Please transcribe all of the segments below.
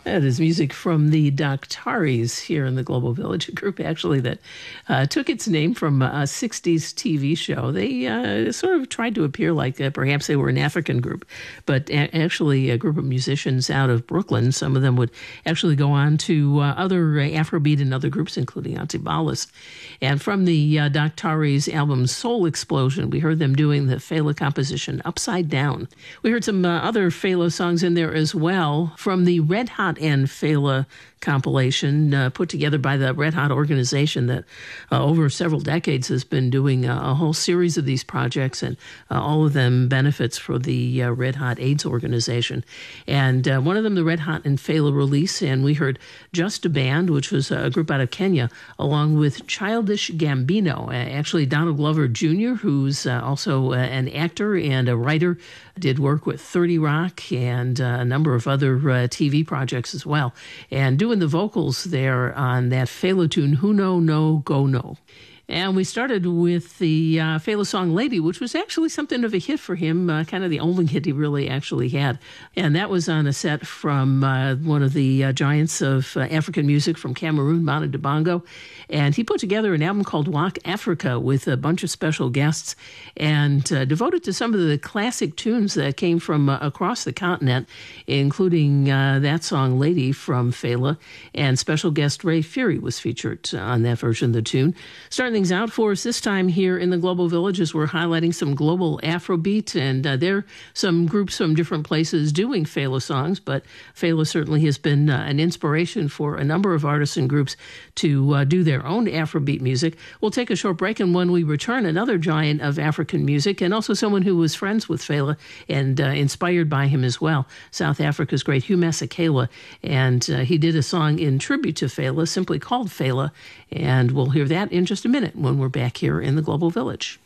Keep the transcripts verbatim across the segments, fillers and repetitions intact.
That is music from the Dakhtaris here in the Global Village, a group actually that uh, took its name from a sixties T V show. They uh, sort of tried to appear like uh, perhaps they were an African group, but a- actually a group of musicians out of Brooklyn. Some of them would actually go on to uh, other uh, Afrobeat and other groups, including Antibalas. And from the uh, Dakhtaris album Soul Explosion, we heard them doing the Fela composition Upside Down. We heard some uh, other Fela songs in there as well from the Red Hot and Fela compilation uh, put together by the Red Hot organization that uh, over several decades has been doing a, a whole series of these projects, and uh, all of them benefits for the uh, Red Hot AIDS organization. And uh, one of them, the Red Hot and Fela release, and we heard Just a Band, which was a group out of Kenya, along with Childish Gambino. Uh, actually, Donald Glover Junior, who's uh, also uh, an actor and a writer, did work with thirty Rock and uh, a number of other uh, T V projects as well. And doing the vocals there on that Fela tune, Who No No Go No. And we started with the uh, Fela song Lady, which was actually something of a hit for him, uh, kind of the only hit he really actually had. And that was on a set from uh, one of the uh, giants of uh, African music from Cameroon, Manu Dibango. And he put together an album called Walk Africa with a bunch of special guests and uh, devoted to some of the classic tunes that came from uh, across the continent, including uh, that song Lady from Fela. And special guest Ray Fury was featured on that version of the tune. Starting things out for us this time here in the Global Village as we're highlighting some global Afrobeat, and uh, there are some groups from different places doing Fela songs, but Fela certainly has been uh, an inspiration for a number of artists and groups to uh, do their own Afrobeat music. We'll take a short break, and when we return, another giant of African music and also someone who was friends with Fela and uh, inspired by him as well, South Africa's great Hugh Masekela, and uh, he did a song in tribute to Fela simply called Fela, and we'll hear that in just a minute when we're back here in the Global Village.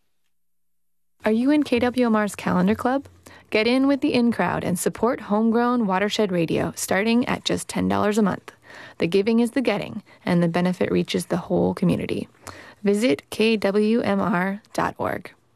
Are you in K W M R's Calendar Club? Get in with the in crowd and support homegrown Watershed Radio starting at just ten dollars a month. The giving is the getting, and the benefit reaches the whole community. Visit K W M R dot org.